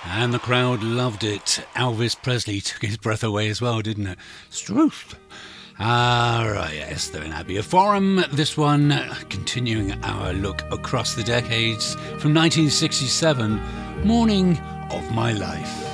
And the crowd loved it. Elvis Presley took his breath away as well, didn't it? Struth. Right, Esther and Abby. A Forum, this one, continuing our look across the decades from 1967, Morning of My Life.